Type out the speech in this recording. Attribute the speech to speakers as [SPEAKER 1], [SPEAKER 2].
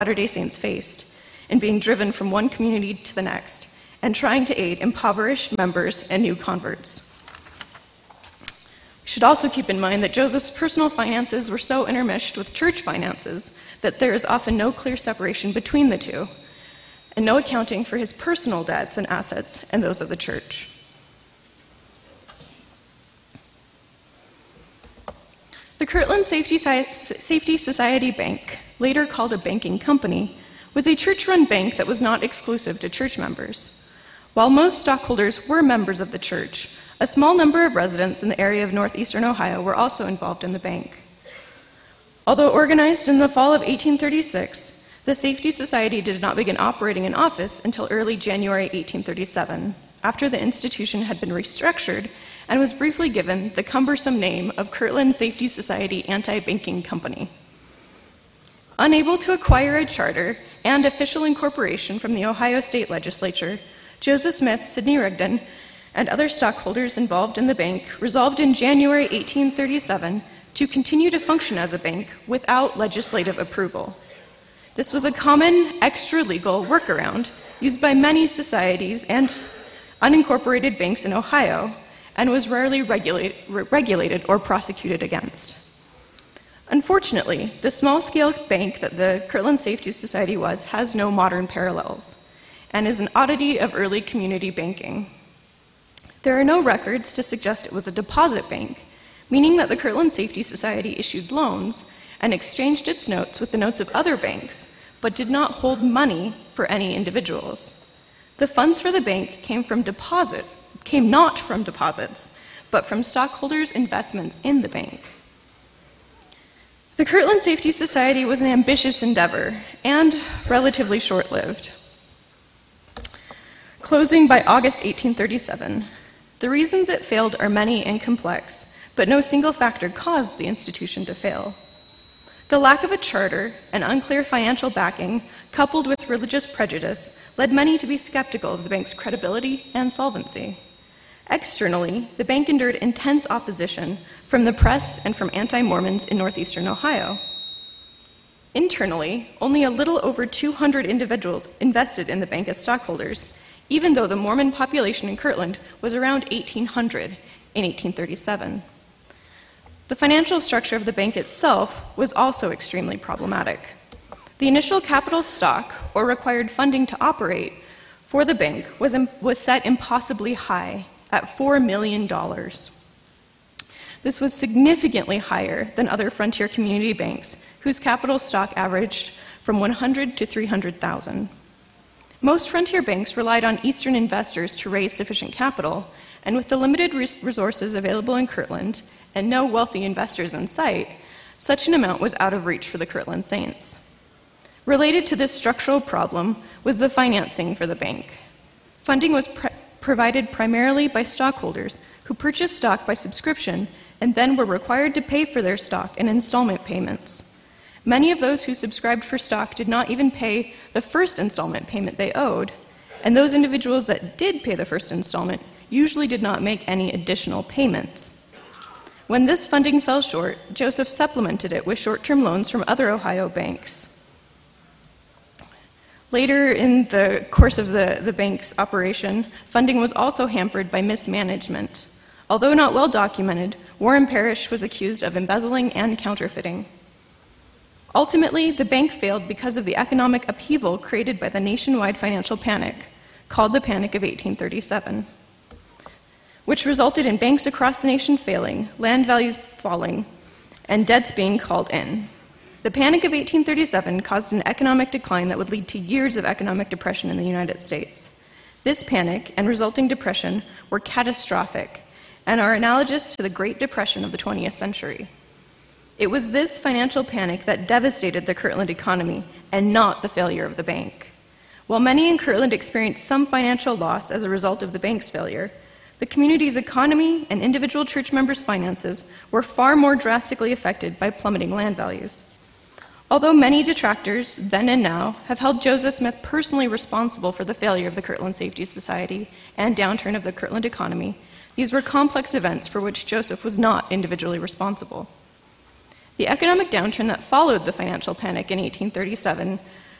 [SPEAKER 1] Latter-day Saints faced in being driven from one community to the next and trying to aid impoverished members and new converts. We should also keep in mind that Joseph's personal finances were so intermeshed with church finances that there is often no clear separation between the two, and no accounting for his personal debts and assets and those of the church. The Kirtland Safety Society Bank, later called a banking company, was a church-run bank that was not exclusive to church members. While most stockholders were members of the church, a small number of residents in the area of northeastern Ohio were also involved in the bank. Although organized in the fall of 1836, the Safety Society did not begin operating in office until early January 1837, after the institution had been restructured and was briefly given the cumbersome name of Kirtland Safety Society Anti-Banking Company. Unable to acquire a charter and official incorporation from the Ohio State Legislature, Joseph Smith, Sidney Rigdon, and other stockholders involved in the bank resolved in January 1837 to continue to function as a bank without legislative approval. This was a common extra-legal workaround used by many societies and unincorporated banks in Ohio, and was rarely regulated or prosecuted against. Unfortunately, the small-scale bank that the Kirtland Safety Society was has no modern parallels, and is an oddity of early community banking. There are no records to suggest it was a deposit bank, meaning that the Kirtland Safety Society issued loans and exchanged its notes with the notes of other banks, but did not hold money for any individuals. The funds for the bank came not from deposits, but from stockholders' investments in the bank. The Kirtland Safety Society was an ambitious endeavor and relatively short-lived. Closing by August 1837, the reasons it failed are many and complex, but no single factor caused the institution to fail. The lack of a charter and unclear financial backing, coupled with religious prejudice, led many to be skeptical of the bank's credibility and solvency. Externally, the bank endured intense opposition from the press and from anti-Mormons in northeastern Ohio. Internally, only a little over 200 individuals invested in the bank as stockholders, even though the Mormon population in Kirtland was around 1,800 in 1837. The financial structure of the bank itself was also extremely problematic. The initial capital stock, or required funding to operate, for the bank was set impossibly high at $4 million. This was significantly higher than other frontier community banks, whose capital stock averaged from 100 to 300,000. Most frontier banks relied on Eastern investors to raise sufficient capital, and with the limited resources available in Kirtland and no wealthy investors in sight, such an amount was out of reach for the Kirtland Saints. Related to this structural problem was the financing for the bank. Funding was provided primarily by stockholders who purchased stock by subscription and then were required to pay for their stock in installment payments. Many of those who subscribed for stock did not even pay the first installment payment they owed, and those individuals that did pay the first installment usually did not make any additional payments. When this funding fell short, Joseph supplemented it with short-term loans from other Ohio banks. Later in the course of the bank's operation, funding was also hampered by mismanagement. Although not well documented, Warren Parrish was accused of embezzling and counterfeiting. Ultimately, the bank failed because of the economic upheaval created by the nationwide financial panic, called the Panic of 1837, which resulted in banks across the nation failing, land values falling, and debts being called in. The Panic of 1837 caused an economic decline that would lead to years of economic depression in the United States. This panic and resulting depression were catastrophic and are analogous to the Great Depression of the 20th century. It was this financial panic that devastated the Kirtland economy and not the failure of the bank. While many in Kirtland experienced some financial loss as a result of the bank's failure, the community's economy and individual church members' finances were far more drastically affected by plummeting land values. Although many detractors, then and now, have held Joseph Smith personally responsible for the failure of the Kirtland Safety Society and downturn of the Kirtland economy, these were complex events for which Joseph was not individually responsible. The economic downturn that followed the financial panic in 1837